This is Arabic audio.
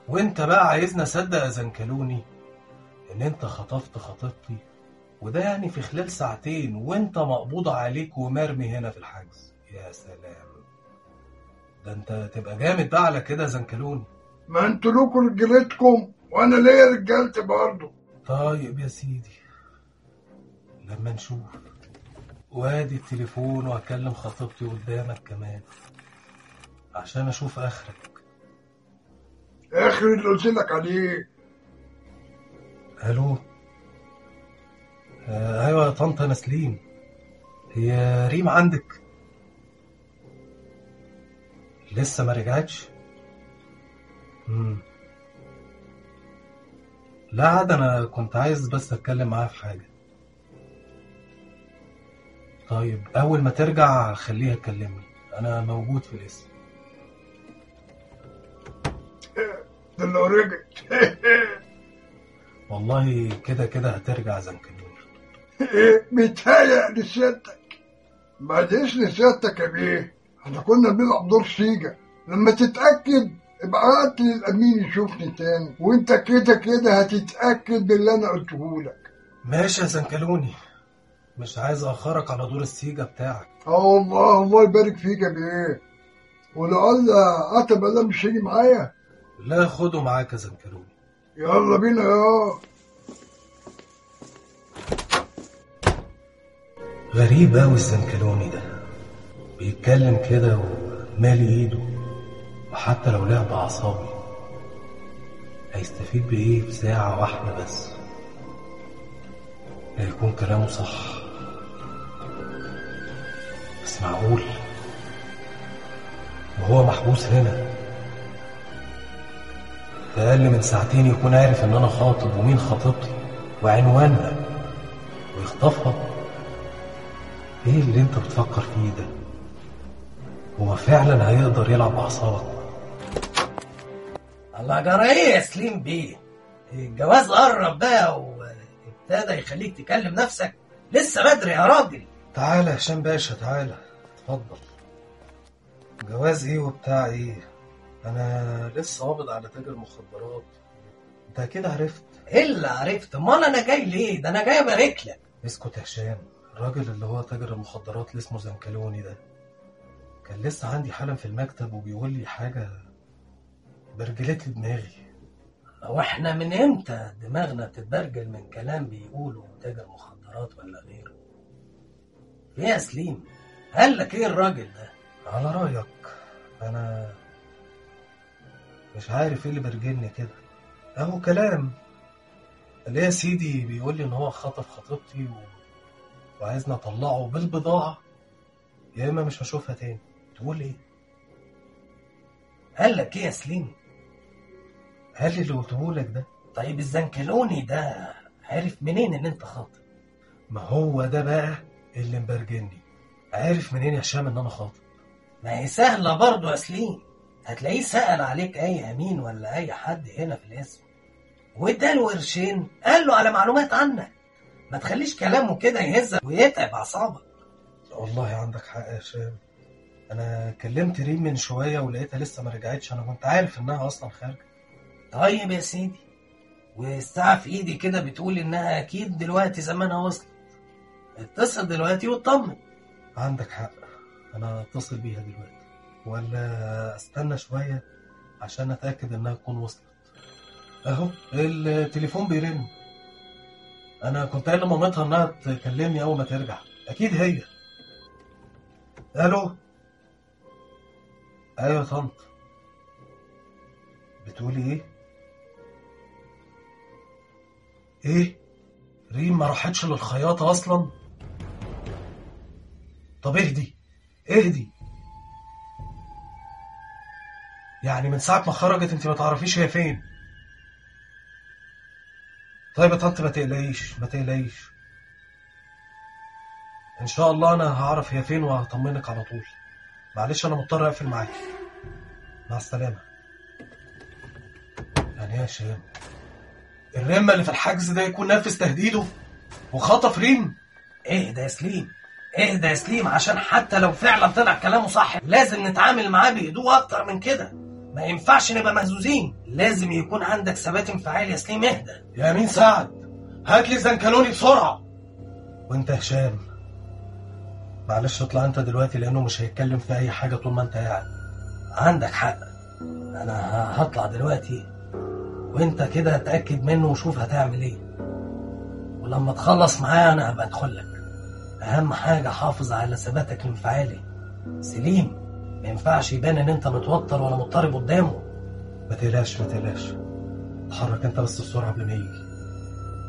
وانت بقى عايزنا اصدق يا زنكلوني ان انت خطفت خطيبتي، وده يعني في خلال ساعتين وانت مقبوض عليك ومرمي هنا في الحجز؟ يا سلام، ده انت تبقى جامد بقى على كده يا زنكلوني. ما انتوا لكم رجالتكم وانا ليا رجالتي برضه. طيب يا سيدي، لما نشوف. وادي التليفون وهكلم خطيبتي قدامك كمان عشان اشوف اخرك. اخر اللي قلت لك عليه. الو. ايوه يا طنط، انا سليم. هي ريم عندك؟ لسه ما رجعتش؟ لا، ده انا كنت عايز بس اتكلم معاها في حاجه. طيب اول ما ترجع خليها تكلمني، انا موجود في الاسم. ده لو رجعت. والله كده كده هترجع زنكلوني. بيتهيأ لسيادتك. بعد إذن سيادتك يا بيه، احنا كنا بنلعب دور سيجا. لما تتأكد ابعت لي الأمين يشوفني تاني، وانت كده كده هتتأكد باللي أنا قلته لك. ماشي يا زنكلوني، مش عايز اخرك على دور السيجا بتاعك. والله الله يبارك فيك يا بيه. ولعل عتبة ده مش هيجي معايا. لا، خده معاك يا زنكلوني. يلا بينا يا. غريب اوي الزنكلوني ده، بيتكلم كده ومالي ايده، وحتى لو لعب اعصابي هيستفيد بايه في ساعة واحدة بس؟ هيكون كلامه صح، بس معقول وهو محبوس هنا في اقل من ساعتين يكون عارف ان انا خاطب ومين خطيبتي وعنوانها ويخطفها؟ ايه اللي انت بتفكر فيه ده؟ هو فعلا هيقدر يلعب باعصابك؟ الله، جرى ايه يا سليم بيه؟ الجواز قرب بقى وابتدى يخليك تكلم نفسك؟ لسه بدري يا راجل. تعالى يا هشام باشا، تعالى اتفضل. جواز ايه وبتاع ايه؟ انا لسه قابض على تاجر مخدرات، انت كده عرفت. ايه اللي عرفت؟ امال انا جاي ليه؟ ده انا جاي ابارك لك. اسكت يا هشام، الراجل اللي هو تاجر المخدرات اللي اسمه زنكلوني ده كان لسه عندي حالا في المكتب وبيقول لي حاجة برجلت لي دماغي. واحنا من امتى دماغنا بتتبرجل من كلام بيقوله تاجر مخدرات ولا غيره؟ ايه يا سليم؟ قال لك ايه الراجل ده؟ على رأيك انا مش عارف ايه اللي برجلني كده، اهو كلام اللي يا سيدي بيقول لي ان هو خطف خطيبتي وعايزني اطلعه بالبضاعة يا اما مش هشوفها تاني. تقول ايه؟ قال لك ايه يا سليم؟ قال لي اللي قلته لك ده. طيب الزنكلوني ده عارف منين ان انت خاطب؟ ما هو ده بقى اللي مبرجني، عارف منين يا هشام ان انا خاطب؟ ما هي سهلة برضو يا سليم، هتلاقيه سأل عليك اي امين ولا اي حد هنا في الاسم واداله قرشين قال له على معلومات عنك. ما تخليش كلامه كده يهزك ويتعب اعصابك. والله عندك حق يا هشام، انا كلمت ريم من شويه ولقيتها لسه ما رجعتش، انا كنت عارف انها اصلا خارجه. طيب يا سيدي، والساعة في ايدي كده بتقول انها اكيد دلوقتي زمانها وصلت. اتصل دلوقتي واطمن. عندك حق، انا اتصل بيها دلوقتي ولا استنى شويه عشان اتاكد انها تكون وصلت؟ اهو التليفون بيرن، انا كنت قايل لمامتها انها تكلمني اول ما ترجع، اكيد هي. الو. ايوه يا طنط، بتقولي ايه؟ ايه؟ ريم ما راحتش للخياطه اصلا؟ طب اهدي اهدي، يعني من ساعه ما خرجت انت ما تعرفيش هي فين؟ طيب يا طنط ما تقلقيش ما تقلقيش، ان شاء الله انا هعرف هي فين وهطمنك على طول. معلش انا مضطر اقفل معاكي، مع السلامه. يعني ايه يا هشام؟ الرمه اللي في الحجز ده يكون نفذ تهديده وخطف ريم؟ اهدى يا سليم، اهدى يا سليم، عشان حتى لو فعلا طلع كلامه صح لازم نتعامل معاه بهدوء اكتر من كده. ما ينفعش نبقى مهزوزين، لازم يكون عندك ثبات انفعالي يا سليم. اهدى يا أمين سعد، هات لي زنكلوني بسرعة. وانت هشام معلش اطلع انت دلوقتي، لانه مش هيتكلم في اي حاجة طول ما انت قاعد. عندك حق، انا هطلع دلوقتي وانت كده اتأكد منه وشوف هتعمل ايه، ولما تخلص معاه انا هبقى ادخل لك. اهم حاجة حافظ على ثباتك الانفعالي. سليم ما ينفعش يبان ان انت متوتر ولا مضطرب قدامه. ما تقلقش اتحرك انت بس بسرعة قبل ما يجي.